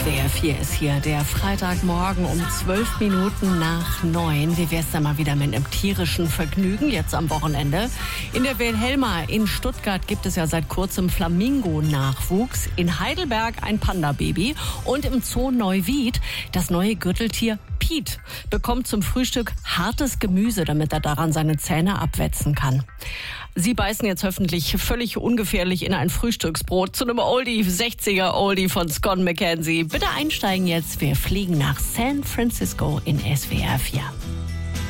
SWR 4 ist hier, der Freitagmorgen um 12 Minuten nach 9. Wie wär's denn mal wieder mit einem tierischen Vergnügen jetzt am Wochenende? In der Wilhelma in Stuttgart gibt es ja seit kurzem Flamingo-Nachwuchs. In Heidelberg ein Panda-Baby und im Zoo Neuwied das neue Gürteltier Piet bekommt zum Frühstück hartes Gemüse, damit er daran seine Zähne abwetzen kann. Sie beißen jetzt hoffentlich völlig ungefährlich in ein Frühstücksbrot zu einem Oldie, 60er Oldie von Scott McKenzie. Bitte einsteigen jetzt, wir fliegen nach San Francisco in SWR 4.